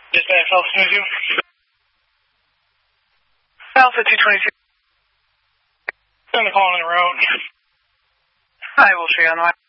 Dispatch, Alpha 22. Alpha 222. Send the call on the road. I will show you on the way.